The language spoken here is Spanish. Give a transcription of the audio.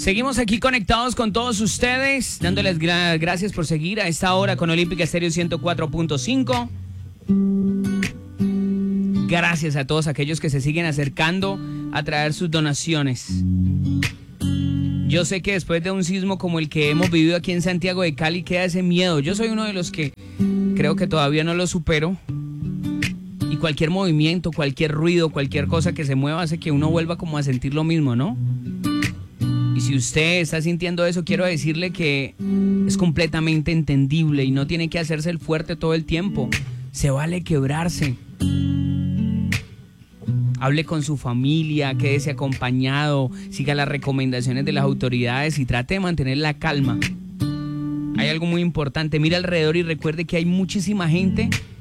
Seguimos aquí conectados con todos ustedes, dándoles gracias por seguir a esta hora con Olímpica Estéreo 104.5. Gracias a todos aquellos que se siguen acercando a traer sus donaciones. Yo sé que después de un sismo como el que hemos vivido aquí en Santiago de Cali queda ese miedo. Yo soy uno de los que creo que todavía no lo supero. Y cualquier movimiento, cualquier ruido, cualquier cosa que se mueva hace que uno vuelva como a sentir lo mismo, ¿no? Y si usted está sintiendo eso, quiero decirle que es completamente entendible y no tiene que hacerse el fuerte todo el tiempo. Se vale quebrarse. Hable con su familia, quédese acompañado, siga las recomendaciones de las autoridades y trate de mantener la calma. Hay algo muy importante, mire alrededor y recuerde que hay muchísima gente